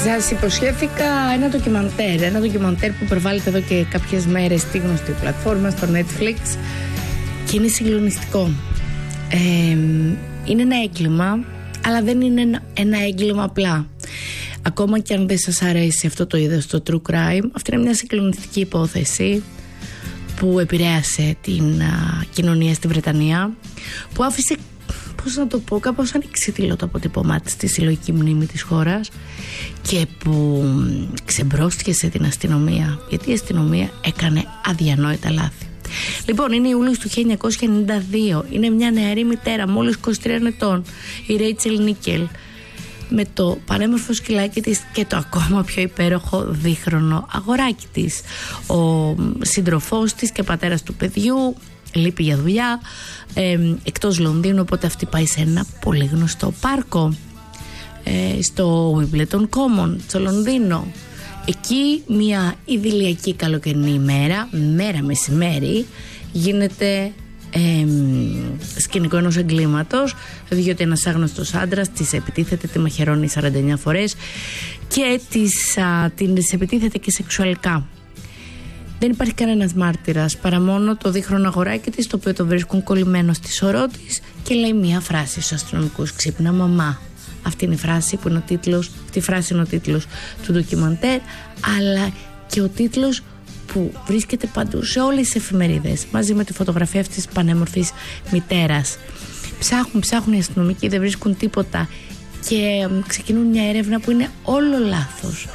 Σας υποσχέθηκα ένα ντοκιμαντέρ που προβάλλεται εδώ και κάποιες μέρες στη γνωστή πλατφόρμα, στο Netflix, και είναι συγκλονιστικό. Είναι ένα έγκλημα, αλλά δεν είναι ένα έγκλημα απλά. Ακόμα και αν δεν σας αρέσει αυτό το είδος, το true crime, αυτή είναι μια συγκλονιστική υπόθεση που επηρέασε την κοινωνία στη Βρετανία, που άφησε, πώς να το πω, κάπως ανεξίτηλο το αποτύπωμά της στη συλλογική μνήμη της χώρας και που ξεμπρόστιασε την αστυνομία, γιατί η αστυνομία έκανε αδιανόητα λάθη. Λοιπόν, είναι Ιούλιος του 1992. Είναι μια νεαρή μητέρα μόλις 23 ετών, η Ρέιτσελ Νίκελ, με το πανέμορφο σκυλάκι της και το ακόμα πιο υπέροχο δίχρονο αγοράκι της. Ο σύντροφός της και πατέρας του παιδιού λείπει για δουλειά εκτός Λονδίνου, οπότε αυτή πάει σε ένα πολύ γνωστό πάρκο στο Wimbledon Common στο Λονδίνο. Εκεί μια ιδηλιακή καλοκαιρινή μέρα μεσημέρι, γίνεται σκηνικό ενός εγκλήματος, διότι ένας άγνωστος άντρας της επιτίθεται, τη μαχαιρώνει 49 φορές και την επιτίθεται και σεξουαλικά. Δεν υπάρχει κανένας μάρτυρας παρά μόνο το δίχρονο αγοράκι της, το οποίο το βρίσκουν κολλημένο στη σωρό της και λέει μία φράση στους αστυνομικούς: «Ξύπνα μαμά». Αυτή είναι η φράση που είναι ο τίτλος, αυτή η φράση είναι ο τίτλος του ντοκιμαντέρ, αλλά και ο τίτλος που βρίσκεται παντού σε όλες τις εφημερίδες, μαζί με τη φωτογραφία αυτής της πανέμορφης μητέρας. Ψάχνουν οι αστυνομικοί, δεν βρίσκουν τίποτα και ξεκινούν μια έρευνα που είναι όλο λάθος.